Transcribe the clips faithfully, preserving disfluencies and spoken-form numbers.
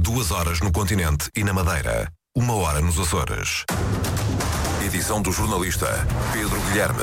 Duas horas no continente e na Madeira. Uma hora nos Açores. Edição do jornalista Pedro Guilherme.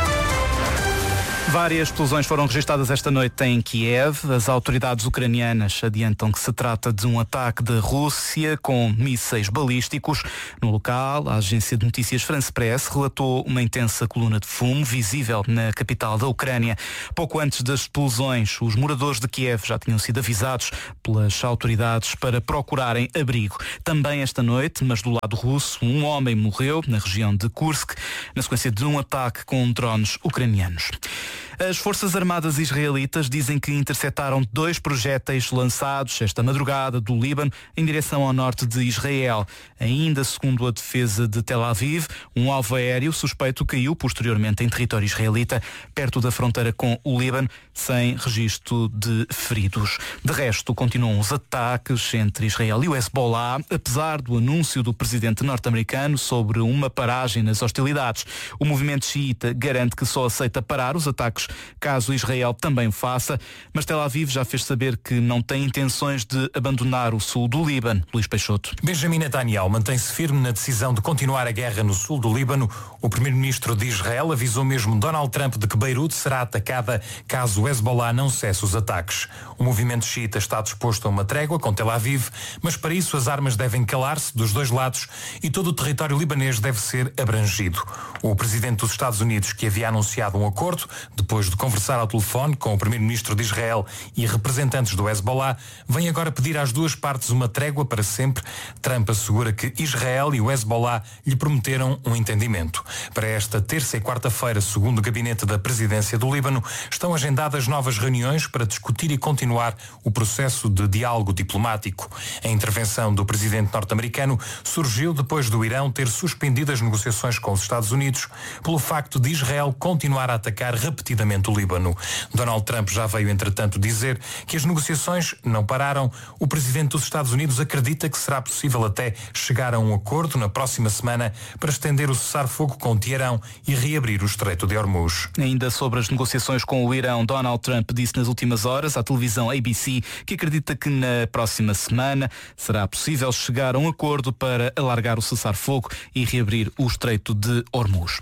Várias explosões foram registadas esta noite em Kiev. As autoridades ucranianas adiantam que se trata de um ataque da Rússia com mísseis balísticos. No local, a agência de notícias France Press relatou uma intensa coluna de fumo visível na capital da Ucrânia. Pouco antes das explosões, os moradores de Kiev já tinham sido avisados pelas autoridades para procurarem abrigo. Também esta noite, mas do lado russo, um homem morreu na região de Kursk na sequência de um ataque com drones ucranianos. As Forças Armadas israelitas dizem que interceptaram dois projéteis lançados esta madrugada do Líbano em direção ao norte de Israel. Ainda segundo a defesa de Tel Aviv, um alvo aéreo suspeito caiu posteriormente em território israelita, perto da fronteira com o Líbano, sem registro de feridos. De resto, continuam os ataques entre Israel e o Hezbollah, apesar do anúncio do presidente norte-americano sobre uma paragem nas hostilidades. O movimento xiita garante que só aceita parar os ataques caso Israel também o faça, mas Tel Aviv já fez saber que não tem intenções de abandonar o sul do Líbano. Luís Peixoto. Benjamin Netanyahu mantém-se firme na decisão de continuar a guerra no sul do Líbano. O primeiro-ministro de Israel avisou mesmo Donald Trump de que Beirute será atacada caso o Hezbollah não cesse os ataques. O movimento xiita está disposto a uma trégua com Tel Aviv, mas para isso as armas devem calar-se dos dois lados e todo o território libanês deve ser abrangido. O presidente dos Estados Unidos, que havia anunciado um acordo, depois de conversar ao telefone com o primeiro-ministro de Israel e representantes do Hezbollah, vem agora pedir às duas partes uma trégua para sempre. Trump assegura que Israel e o Hezbollah lhe prometeram um entendimento. Para esta terça e quarta-feira, segundo o gabinete da presidência do Líbano, estão agendadas novas reuniões para discutir e continuar o processo de diálogo diplomático. A intervenção do presidente norte-americano surgiu depois do Irão ter suspendido as negociações com os Estados Unidos pelo facto de Israel continuar a atacar repetidamente o Líbano. Donald Trump já veio, entretanto, dizer que as negociações não pararam. O presidente dos Estados Unidos acredita que será possível até chegar a um acordo na próxima semana para estender o cessar-fogo com Teherão e reabrir o Estreito de Hormuz. Ainda sobre as negociações com o Irão, Donald Trump disse nas últimas horas à televisão A B C que acredita que na próxima semana será possível chegar a um acordo para alargar o cessar-fogo e reabrir o Estreito de Hormuz.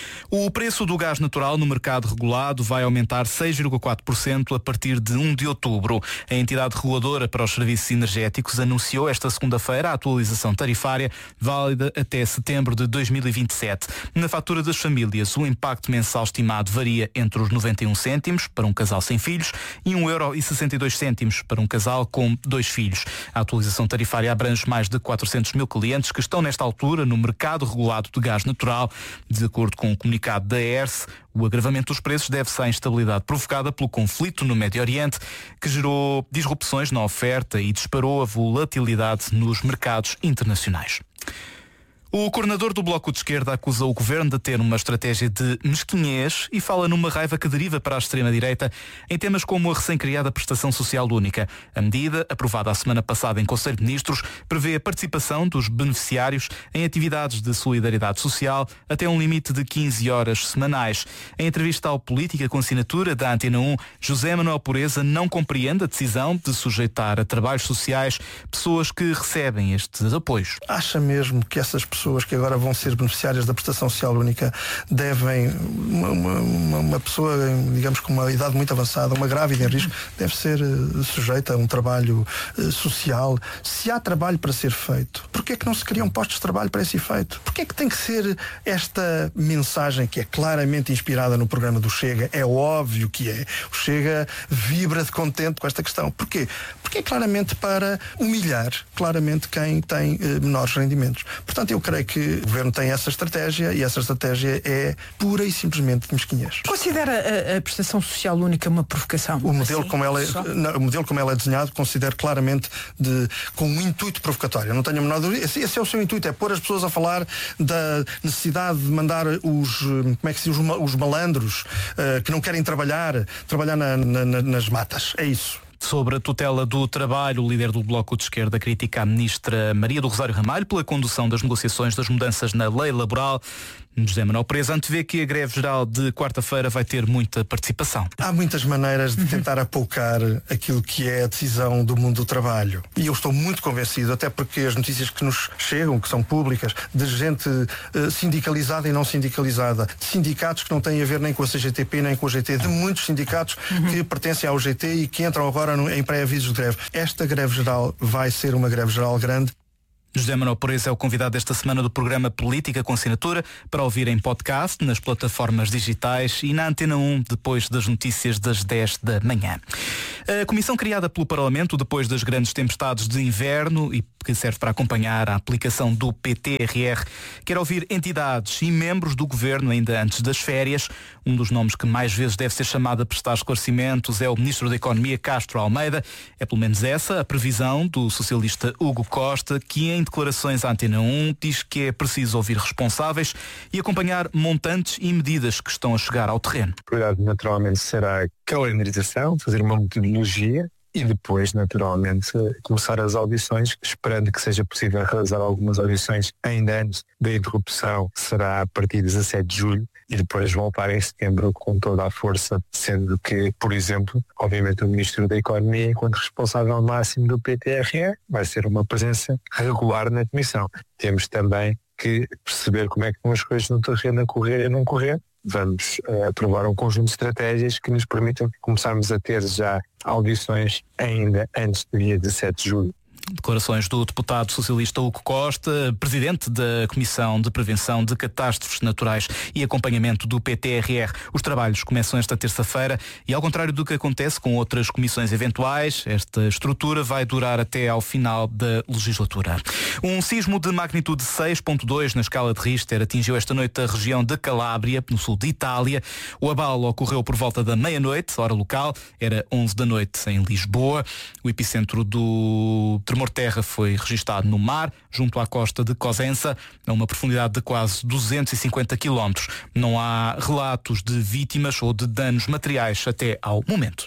O preço do gás natural no mercado regulado vai aumentar seis vírgula quatro por cento a partir de primeiro de outubro. A entidade reguladora para os serviços energéticos anunciou esta segunda-feira a atualização tarifária válida até setembro de dois mil e vinte e sete. Na fatura das famílias, o impacto mensal estimado varia entre os noventa e um cêntimos para um casal sem filhos e um euro e sessenta e dois cêntimos para um casal com dois filhos. A atualização tarifária abrange mais de quatrocentos mil clientes que estão nesta altura no mercado regulado de gás natural. De acordo com o comunicado da E R S, o agravamento dos preços deve-se à instabilidade provocada pelo conflito no Médio Oriente, que gerou disrupções na oferta e disparou a volatilidade nos mercados internacionais. O coordenador do Bloco de Esquerda acusa o governo de ter uma estratégia de mesquinhez e fala numa raiva que deriva para a extrema-direita em temas como a recém-criada prestação social única. A medida, aprovada a semana passada em Conselho de Ministros, prevê a participação dos beneficiários em atividades de solidariedade social até um limite de quinze horas semanais. Em entrevista ao Política com Assinatura da Antena um, José Manuel Pureza não compreende a decisão de sujeitar a trabalhos sociais pessoas que recebem estes apoios. Acha mesmo que essas pessoas pessoas que agora vão ser beneficiárias da prestação social única devem, uma, uma, uma pessoa, digamos, com uma idade muito avançada, uma grávida em risco, deve ser uh, sujeita a um trabalho uh, social. Se há trabalho para ser feito, porquê é que não se criam postos de trabalho para esse efeito? Porquê é que tem que ser esta mensagem que é claramente inspirada no programa do Chega? É óbvio que é. O Chega vibra de contente com esta questão. Porquê? Porque é claramente para humilhar claramente quem tem uh, menores rendimentos. Portanto, eu creio que o Governo tem essa estratégia e essa estratégia é pura e simplesmente de mesquinhez. Considera a, a prestação social única uma provocação? O modelo, assim, como ela é, não, o modelo como ela é desenhado, considero claramente de, com um intuito provocatório. Não tenho a menor dúvida. Esse, esse é o seu intuito, é pôr as pessoas a falar da necessidade de mandar os, como é que se diz, os, os malandros uh, que não querem trabalhar, trabalhar na, na, nas matas. É isso. Sobre a tutela do trabalho, o líder do Bloco de Esquerda critica a ministra Maria do Rosário Ramalho pela condução das negociações das mudanças na lei laboral. José Manuel Pereira antevê que a greve geral de quarta-feira vai ter muita participação. Há muitas maneiras de tentar apoucar aquilo que é a decisão do mundo do trabalho. E eu estou muito convencido, até porque as notícias que nos chegam, que são públicas, de gente uh, sindicalizada e não sindicalizada, de sindicatos que não têm a ver nem com a C G T P nem com a G T, de muitos sindicatos uhum. que pertencem ao G T e que entram agora no, em pré-avisos de greve. Esta greve geral vai ser uma greve geral grande. José Manuel Pereira é o convidado desta semana do programa Política com Assinatura, para ouvir em podcast, nas plataformas digitais e na Antena um, depois das notícias das dez da manhã. A comissão criada pelo Parlamento depois das grandes tempestades de inverno e que serve para acompanhar a aplicação do P T R R, quer ouvir entidades e membros do Governo ainda antes das férias. Um dos nomes que mais vezes deve ser chamado a prestar esclarecimentos é o Ministro da Economia, Castro Almeida. É pelo menos essa a previsão do socialista Hugo Costa, que em declarações à Antena um diz que é preciso ouvir responsáveis e acompanhar montantes e medidas que estão a chegar ao terreno. A prioridade naturalmente será a calendarização, fazer uma metodologia e depois, naturalmente, começar as audições, esperando que seja possível realizar algumas audições ainda antes da interrupção, será a partir de dezassete de julho, e depois voltar em setembro com toda a força, sendo que, por exemplo, obviamente o Ministro da Economia, enquanto responsável máximo do P T R R, vai ser uma presença regular na Comissão. Temos também que perceber como é que estão as coisas no terreno a correr e a não correr. Vamos uh, aprovar um conjunto de estratégias que nos permitam começarmos a ter já audições ainda antes do dia dezassete de julho. Declarações do deputado socialista Hugo Costa, presidente da Comissão de Prevenção de Catástrofes Naturais e Acompanhamento do P T R R. Os trabalhos começam esta terça-feira e, ao contrário do que acontece com outras comissões eventuais, esta estrutura vai durar até ao final da legislatura. Um sismo de magnitude seis ponto dois na escala de Richter atingiu esta noite a região de Calábria, no sul de Itália. O abalo ocorreu por volta da meia-noite, hora local, era onze da noite em Lisboa. O epicentro do tremor-terra foi registado no mar, junto à costa de Cosenza, a uma profundidade de quase duzentos e cinquenta quilómetros. Não há relatos de vítimas ou de danos materiais até ao momento.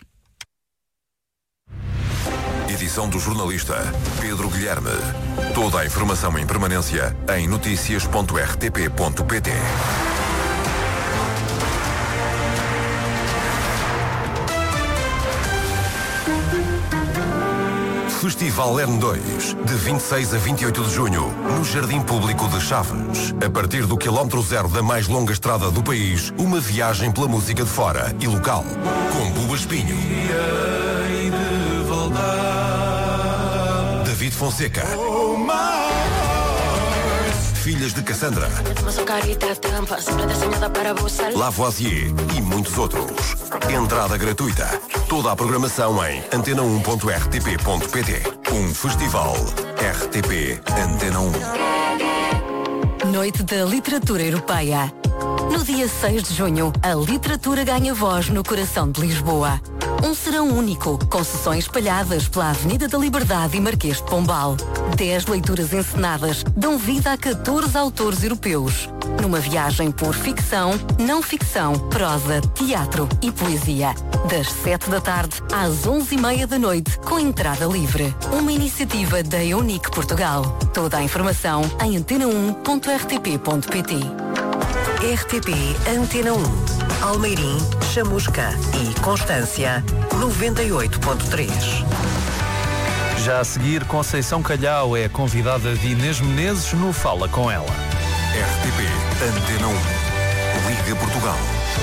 Edição do jornalista Pedro Guilherme. Toda a informação em permanência em notícias ponto r t p ponto p t. Festival L dois, de vinte e seis a vinte e oito de junho, no Jardim Público de Chaves. A partir do quilómetro zero da mais longa estrada do país, uma viagem pela música de fora e local. Com Buba Espinho, David Fonseca, Filhas de Cassandra, Lavoisier e muitos outros. Entrada gratuita. Toda a programação em antena um ponto r t p ponto p t. Um festival R T P Antena um. Noite da Literatura Europeia. No dia seis de junho, a literatura ganha voz no coração de Lisboa. Um serão único, com sessões espalhadas pela Avenida da Liberdade e Marquês de Pombal. Dez leituras encenadas dão vida a catorze autores europeus. Numa viagem por ficção, não ficção, prosa, teatro e poesia. Das sete da tarde às onze e meia da noite, com entrada livre. Uma iniciativa da Eunic Portugal. Toda a informação em antena um ponto r t p ponto p t. R T P Antena um. Almeirim, Chamusca e Constância, noventa e oito ponto três. Já a seguir, Conceição Calhau é convidada de Inês Menezes no Fala Com Ela. R T P Antena um. Liga Portugal.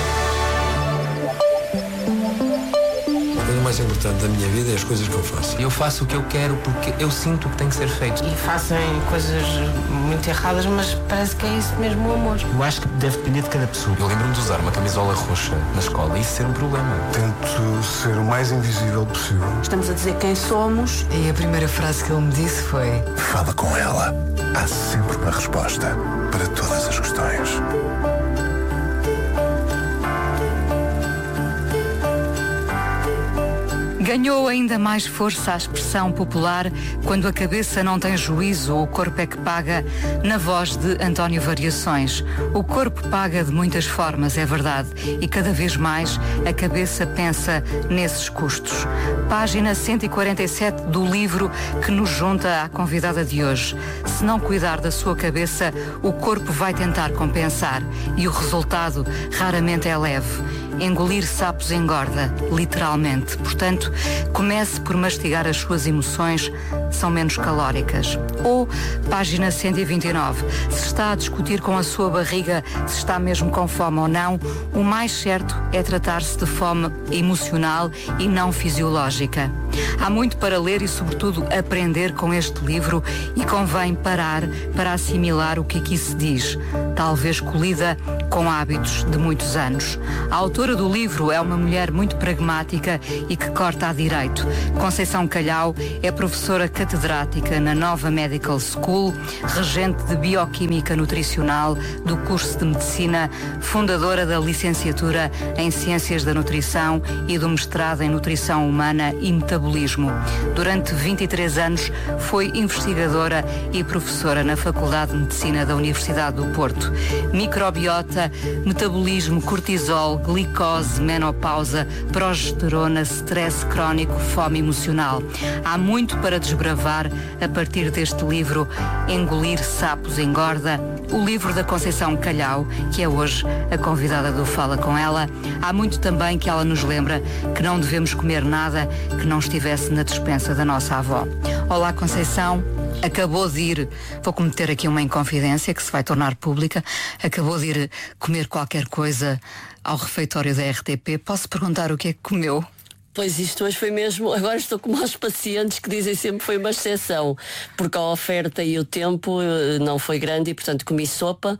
A coisa mais importante da minha vida é as coisas que eu faço. Eu faço o que eu quero porque eu sinto que tem que ser feito. E fazem coisas muito erradas, mas parece que é isso mesmo o amor. Eu acho que deve depender de cada pessoa. Eu lembro-me de usar uma camisola roxa na escola e isso ser um problema. Tento ser o mais invisível possível. Estamos a dizer quem somos. E a primeira frase que ele me disse foi: fala com ela. Há sempre uma resposta para todas as questões. Ganhou ainda mais força a expressão popular "quando a cabeça não tem juízo, o corpo é que paga", na voz de António Variações. O corpo paga de muitas formas, é verdade, e cada vez mais a cabeça pensa nesses custos. Página cento e quarenta e sete do livro que nos junta à convidada de hoje. Se não cuidar da sua cabeça, o corpo vai tentar compensar e o resultado raramente é leve. Engolir sapos engorda, literalmente. Portanto, comece por mastigar as suas emoções, são menos calóricas. Ou, página cento e vinte e nove, se está a discutir com a sua barriga se está mesmo com fome ou não, o mais certo é tratar-se de fome emocional e não fisiológica. Há muito para ler e, sobretudo, aprender com este livro e convém parar para assimilar o que aqui se diz, talvez colhida com hábitos de muitos anos. A autora do livro é uma mulher muito pragmática e que corta a direito. Conceição Calhau é professora catedrática na Nova Medical School, regente de Bioquímica Nutricional do curso de Medicina, fundadora da licenciatura em Ciências da Nutrição e do mestrado em Nutrição Humana e Metabolismo. Durante vinte e três anos foi investigadora e professora na Faculdade de Medicina da Universidade do Porto. Microbiota, metabolismo, cortisol, glicose, menopausa, progesterona, stress crónico, fome emocional. Há muito para desbravar a partir deste livro Engolir Sapos Engorda, o livro da Conceição Calhau, que é hoje a convidada do Fala Com Ela. Há muito também que ela nos lembra que não devemos comer nada que não estivesse na despensa da nossa avó. Olá, Conceição. Acabou de ir, vou cometer aqui uma inconfidência que se vai tornar pública, acabou de ir comer qualquer coisa ao refeitório da R T P. Posso perguntar o que é que comeu? Pois isto hoje foi mesmo, agora estou como aos pacientes que dizem sempre que foi uma exceção, porque a oferta e o tempo não foi grande e portanto comi sopa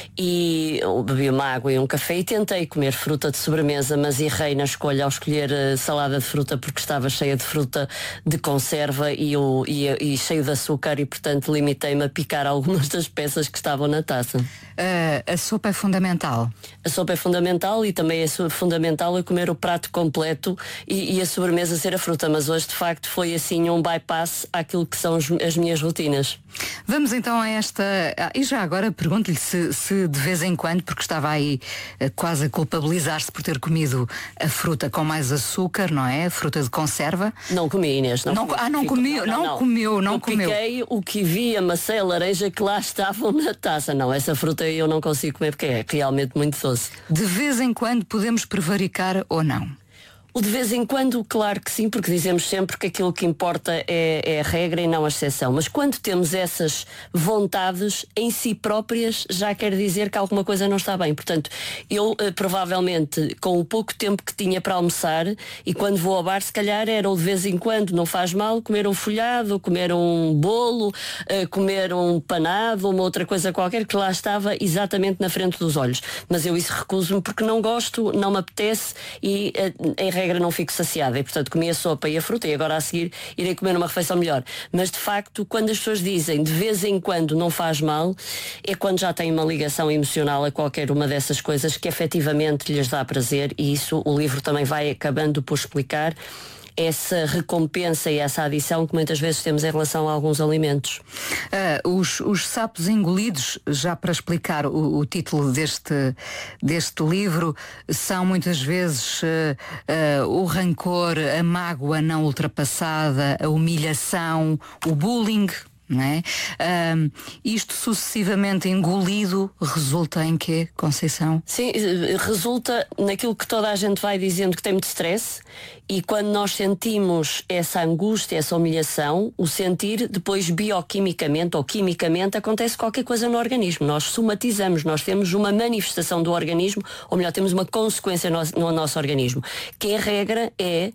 e bebi uma água e um café e tentei comer fruta de sobremesa, mas errei na escolha ao escolher salada de fruta porque estava cheia de fruta de conserva e, o, e, e cheio de açúcar e portanto limitei-me a picar algumas das peças que estavam na taça. Uh, a sopa é fundamental? A sopa é fundamental e também é fundamental eu comer o prato completo e e a sobremesa ser a fruta, mas hoje de facto foi assim um bypass àquilo que são as minhas rotinas. Vamos então a esta, e já agora pergunto-lhe se, se de vez em quando, porque estava aí quase a culpabilizar-se por ter comido a fruta com mais açúcar, não é? A fruta de conserva. Não comi, Inês. Não, não, comi. Ah, não Fico, comeu, não, não, não comeu, não eu comeu. Piquei o que vi, a maçã e a laranja que lá estavam na taça. Não, essa fruta eu não consigo comer porque é realmente muito doce. De vez em quando podemos prevaricar ou não? O de vez em quando, claro que sim, porque dizemos sempre que aquilo que importa é, é a regra e não a exceção. Mas quando temos essas vontades em si próprias, já quer dizer que alguma coisa não está bem. Portanto, eu eh, provavelmente, com o pouco tempo que tinha para almoçar, e quando vou ao bar, se calhar era ou de vez em quando, não faz mal, comer um folhado, comer um bolo, eh, comer um panado, uma outra coisa qualquer que lá estava exatamente na frente dos olhos. Mas eu isso recuso-me porque não gosto, não me apetece e eh, em regra não fico saciada e portanto comi a sopa e a fruta e agora a seguir irei comer uma refeição melhor. Mas de facto quando as pessoas dizem de vez em quando não faz mal, é quando já têm uma ligação emocional a qualquer uma dessas coisas que efetivamente lhes dá prazer e isso o livro também vai acabando por explicar essa recompensa e essa adição que muitas vezes temos em relação a alguns alimentos. Uh, os, os sapos engolidos, já para explicar o, o título deste, deste livro, são muitas vezes uh, uh, o rancor, a mágoa não ultrapassada, a humilhação, o bullying. Não é? Um, isto sucessivamente engolido resulta em quê, Conceição? Sim, resulta naquilo que toda a gente vai dizendo que tem muito stress e quando nós sentimos essa angústia, essa humilhação, o sentir depois bioquimicamente ou quimicamente acontece qualquer coisa no organismo. Nós somatizamos, nós temos uma manifestação do organismo, ou melhor, temos uma consequência no, no nosso organismo, que a regra é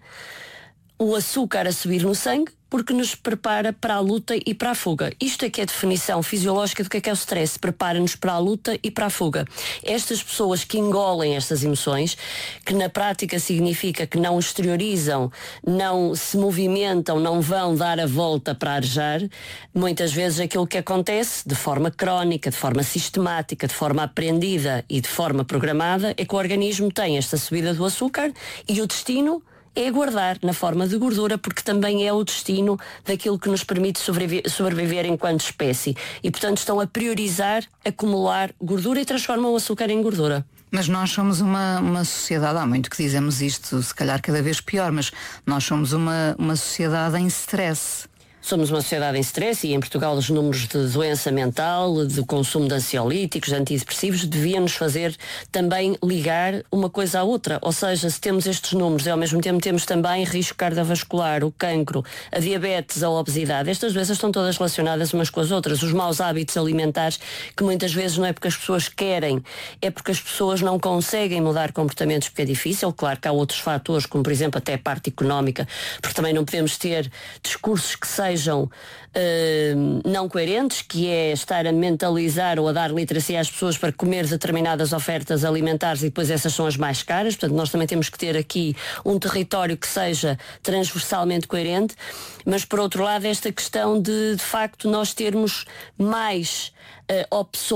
o açúcar a subir no sangue porque nos prepara para a luta e para a fuga. Isto é que é a definição fisiológica do que é, que é o stress. Prepara-nos para a luta e para a fuga. Estas pessoas que engolem estas emoções, que na prática significa que não exteriorizam, não se movimentam, não vão dar a volta para arejar, muitas vezes aquilo que acontece de forma crónica, de forma sistemática, de forma aprendida e de forma programada, é que o organismo tem esta subida do açúcar e o destino é guardar na forma de gordura, porque também é o destino daquilo que nos permite sobreviver, sobreviver enquanto espécie. E, portanto, estão a priorizar acumular gordura e transformam o açúcar em gordura. Mas nós somos uma, uma sociedade, há muito que dizemos isto, se calhar cada vez pior, mas nós somos uma, uma sociedade em stress. Somos uma sociedade em stress e em Portugal os números de doença mental, de consumo de ansiolíticos, de antidepressivos, deviam nos fazer também ligar uma coisa à outra. Ou seja, se temos estes números e ao mesmo tempo temos também risco cardiovascular, o cancro, a diabetes, a obesidade, estas doenças estão todas relacionadas umas com as outras. Os maus hábitos alimentares, que muitas vezes não é porque as pessoas querem, é porque as pessoas não conseguem mudar comportamentos porque é difícil. Claro que há outros fatores, como por exemplo até a parte económica, porque também não podemos ter discursos que sejam sejam uh, não coerentes, que é estar a mentalizar ou a dar literacia às pessoas para comer determinadas ofertas alimentares e depois essas são as mais caras. Portanto, nós também temos que ter aqui um território que seja transversalmente coerente, mas por outro lado esta questão de de facto nós termos mais uh, opções